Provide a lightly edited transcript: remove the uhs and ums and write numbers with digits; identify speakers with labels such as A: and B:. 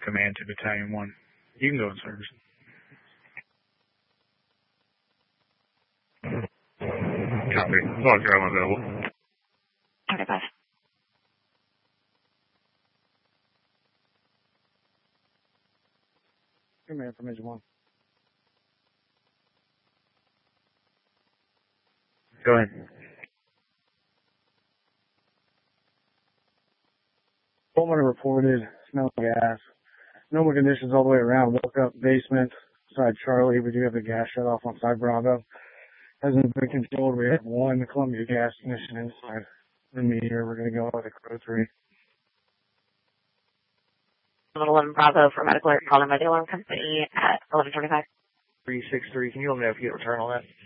A: command to Battalion 1. You can go in service.
B: Copy. Log drive available.
C: 25.
D: Command information 1.
A: Go ahead.
D: Coleman reported smell of gas. Normal conditions all the way around. Woke up basement, side Charlie. We do have the gas shut off on side Bravo. Hasn't been controlled. We have one Columbia gas ignition inside the meter. We're going to go with a Crow 3.
C: 11 Bravo for medical alert. Calling by the alarm company at 11:25.
A: 363. Can you let me know if you get a return on that?